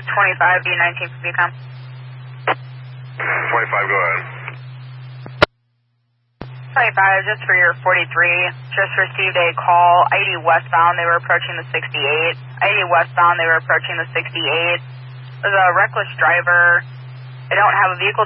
25, B19 for Beacon. 25, go ahead. 25, just for your 43, just received a call, ID westbound, they were approaching the 68. ID westbound, they were approaching the 68. There's a reckless driver. They don't have a vehicle